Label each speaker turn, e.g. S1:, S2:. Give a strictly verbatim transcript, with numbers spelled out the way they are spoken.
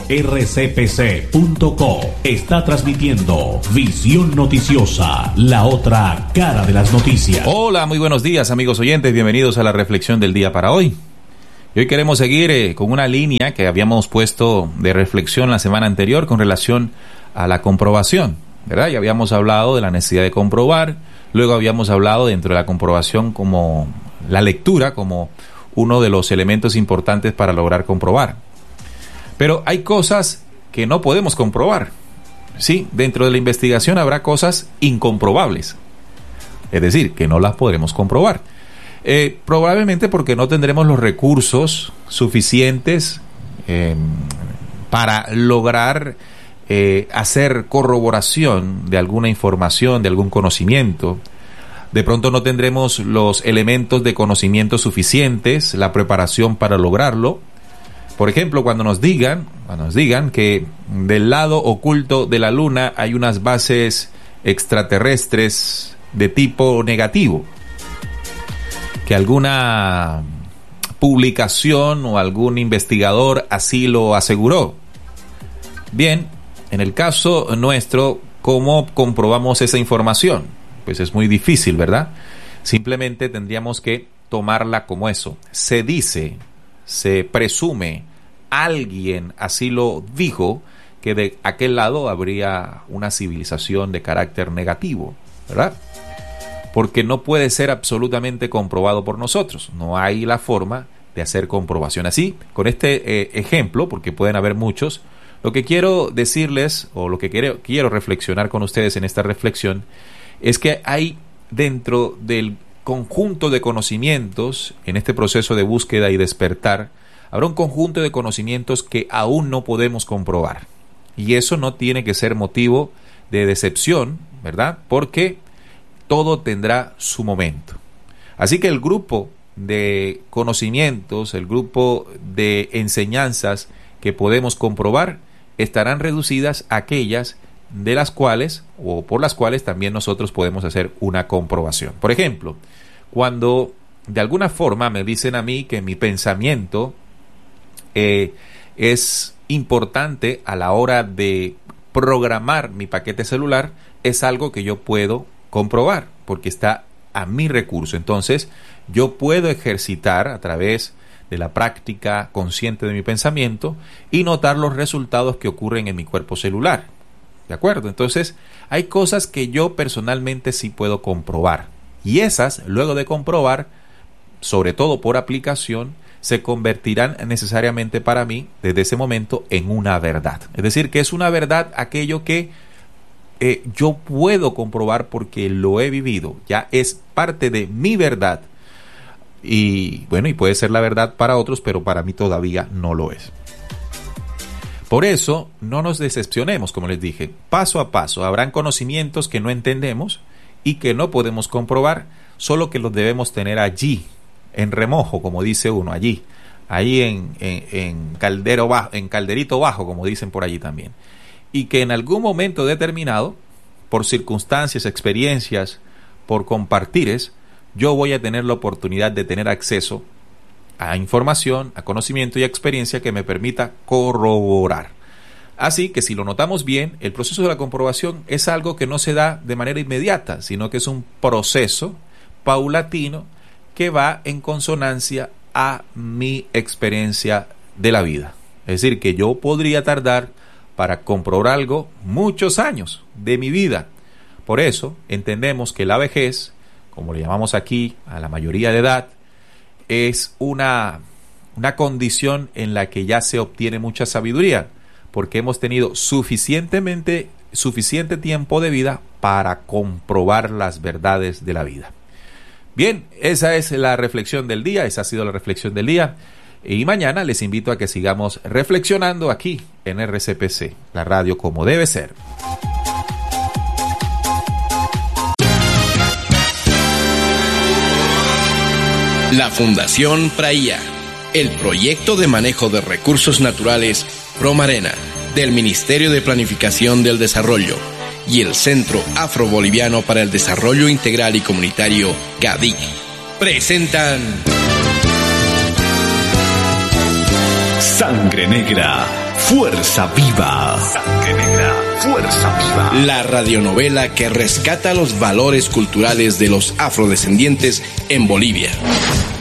S1: r c p c punto co está transmitiendo Visión Noticiosa, la otra cara de las noticias.
S2: Hola, muy buenos días, amigos oyentes, bienvenidos a la reflexión del día para hoy. Y hoy queremos seguir eh, con una línea que habíamos puesto de reflexión la semana anterior con relación a la comprobación, ¿verdad? Ya habíamos hablado de la necesidad de comprobar, luego habíamos hablado dentro de la comprobación como la lectura, como uno de los elementos importantes para lograr comprobar. Pero hay cosas que no podemos comprobar. Sí, dentro de la investigación habrá cosas incomprobables, es decir, que no las podremos comprobar. Eh, probablemente porque no tendremos los recursos suficientes eh, para lograr eh, hacer corroboración de alguna información, de algún conocimiento. De pronto no tendremos los elementos de conocimiento suficientes, la preparación para lograrlo. Por ejemplo, cuando nos digan, cuando nos digan que del lado oculto de la Luna hay unas bases extraterrestres de tipo negativo, que alguna publicación o algún investigador así lo aseguró. Bien, en el caso nuestro, ¿cómo comprobamos esa información? Pues es muy difícil, ¿verdad? Simplemente tendríamos que tomarla como eso. Se dice, se presume, alguien así lo dijo, que de aquel lado habría una civilización de carácter negativo, ¿verdad? Porque no puede ser absolutamente comprobado por nosotros. No hay la forma de hacer comprobación. Así, con este eh, ejemplo, porque pueden haber muchos, lo que quiero decirles, o lo que quiero, quiero reflexionar con ustedes en esta reflexión, es que hay dentro del conjunto de conocimientos, en este proceso de búsqueda y despertar, habrá un conjunto de conocimientos que aún no podemos comprobar. Y eso no tiene que ser motivo de decepción, ¿verdad? Porque todo tendrá su momento. Así que el grupo de conocimientos, el grupo de enseñanzas que podemos comprobar, estarán reducidas a aquellas de las cuales, o por las cuales también nosotros podemos hacer una comprobación. Por ejemplo, cuando de alguna forma me dicen a mí que mi pensamiento eh, es importante a la hora de programar mi paquete celular, es algo que yo puedo comprobar, porque está a mi recurso. Entonces, yo puedo ejercitar a través de la práctica consciente de mi pensamiento y notar los resultados que ocurren en mi cuerpo celular. ¿De acuerdo? Entonces, hay cosas que yo personalmente sí puedo comprobar. Y esas, luego de comprobar, sobre todo por aplicación, se convertirán necesariamente para mí, desde ese momento, en una verdad. Es decir, que es una verdad aquello que Eh, yo puedo comprobar porque lo he vivido, ya es parte de mi verdad, y bueno, y puede ser la verdad para otros, pero para mí todavía no lo es. Por eso no nos decepcionemos, como les dije, paso a paso habrán conocimientos que no entendemos y que no podemos comprobar, solo que los debemos tener allí, en remojo, como dice uno, allí, ahí en, en, en caldero bajo, en calderito bajo, como dicen por allí también. Y que en algún momento determinado, por circunstancias, experiencias, por compartires, yo voy a tener la oportunidad de tener acceso a información, a conocimiento y a experiencia que me permita corroborar. Así que si lo notamos bien, el proceso de la comprobación es algo que no se da de manera inmediata, sino que es un proceso paulatino que va en consonancia a mi experiencia de la vida. Es decir, que yo podría tardar para comprobar algo muchos años de mi vida. Por eso entendemos que la vejez, como le llamamos aquí a la mayoría de edad, es una, una condición en la que ya se obtiene mucha sabiduría, porque hemos tenido suficientemente, suficiente tiempo de vida para comprobar las verdades de la vida. Bien, esa es la reflexión del día, esa ha sido la reflexión del día. Y mañana les invito a que sigamos reflexionando aquí en R C P C, la radio como debe ser.
S3: La Fundación Praía, el proyecto de manejo de recursos naturales Promarena del Ministerio de Planificación del Desarrollo y el Centro Afro-Boliviano para el Desarrollo Integral y Comunitario GADIC presentan
S1: Sangre Negra,
S4: Fuerza Viva. Sangre Negra, Fuerza Viva.
S3: La radionovela que rescata los valores culturales de los afrodescendientes en Bolivia.